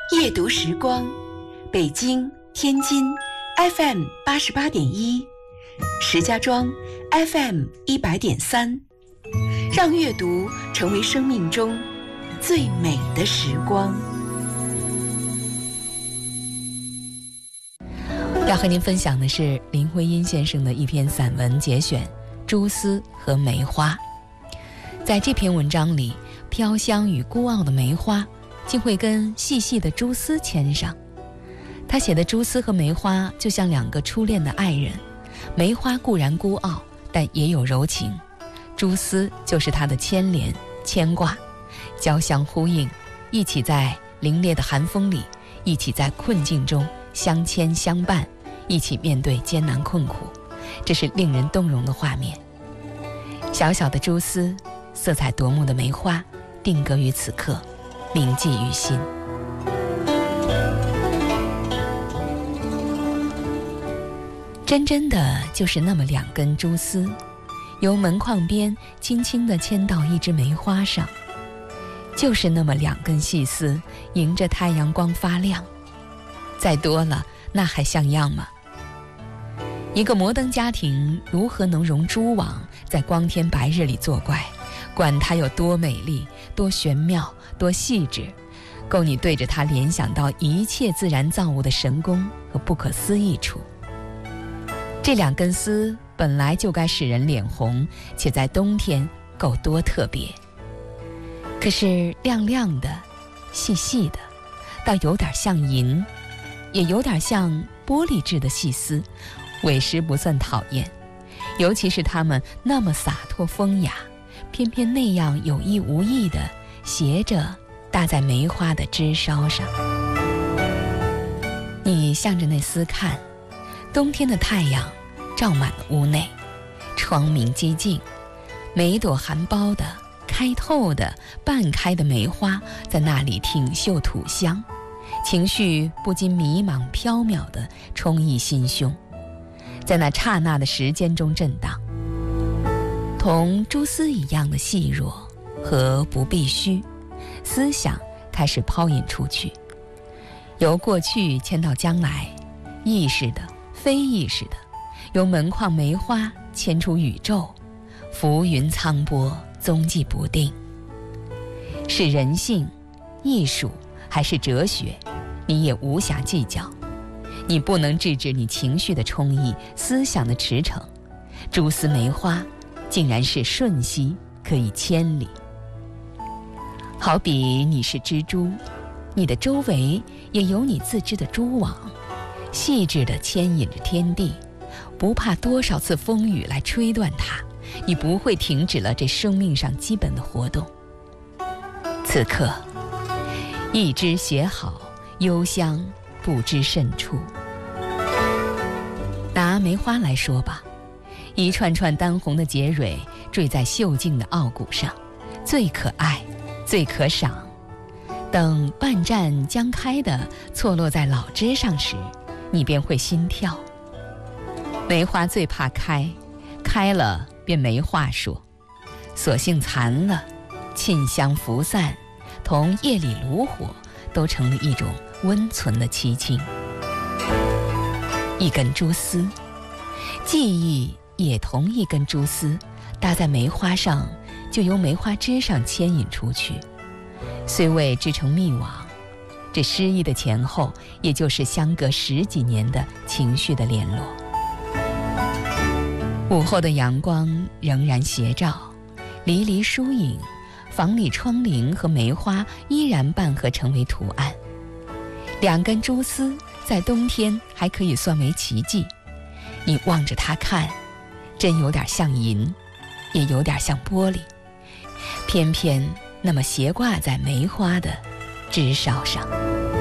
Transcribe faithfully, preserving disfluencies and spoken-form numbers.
夜读时光，北京、天津 F M 八十八点一，石家庄 F M 一百点三，让阅读成为生命中最美的时光。 要和您分享的是林徽因先生的一篇散文节选《蛛丝和梅花》。在这篇文章里，飘香与孤傲的梅花竟会跟细细的蛛丝牵上。他写的蛛丝和梅花就像两个初恋的爱人，梅花固然孤傲，但也有柔情，蛛丝就是他的牵连牵挂，交相呼应，一起在凛冽的寒风里，一起在困境中相牵相伴，一起面对艰难困苦，这是令人动容的画面。小小的蛛丝，色彩夺目的梅花，定格于此刻，铭记于心。真真的就是那么两根蛛丝，由门框边轻轻地牵到一枝梅花上，就是那么两根细丝，迎着太阳光发亮。再多了，那还像样吗？一个摩登家庭如何能容蛛网在光天白日里作怪？管它有多美丽，多玄妙，多细致，够你对着它联想到一切自然造物的神功和不可思议处。这两根丝本来就该使人脸红，且在冬天够多特别。可是亮亮的，细细的，倒有点像银，也有点像玻璃制的细丝，委实不算讨厌。尤其是它们那么洒脱风雅，偏偏那样有意无意地斜着搭在梅花的枝梢上。你向着那丝看，冬天的太阳照满了屋内，窗明几净，每一朵含苞的、开透的、半开的梅花在那里挺秀吐香，情绪不禁迷茫缥缈地充溢心胸，在那刹那的时间中震荡，同蛛丝一样的细弱和不必须，思想开始抛引出去，由过去牵到将来，意识的、非意识的，由门框梅花牵出宇宙，浮云苍波，踪迹不定。是人性、艺术还是哲学，你也无暇计较。你不能制止你情绪的冲溢，思想的驰骋。蛛丝梅花竟然是瞬息可以千里。好比你是蜘蛛，你的周围也有你自知的蛛网，细致地牵引着天地，不怕多少次风雨来吹断它，你不会停止了这生命上基本的活动。此刻，一枝写好，幽香不知甚处。拿梅花来说吧，一串串丹红的结蕊缀在秀净的傲骨上，最可爱，最可赏。等半绽将开的错落在老枝上时，你便会心跳。梅花最怕开，开了便没话说，索性残了，沁香浮散，同夜里炉火都成了一种温存的凄清。一根蛛丝，记忆也同一根蛛丝搭在梅花上，就由梅花枝上牵引出去，虽未织成密网，这诗意的前后也就是相隔十几年的情绪的联络。午后的阳光仍然斜照，离离疏影，房里窗棂和梅花依然拌合成为图案。两根蛛丝在冬天还可以算为奇迹，你望着它看，真有点像银，也有点像玻璃，偏偏那么斜挂在梅花的枝梢上。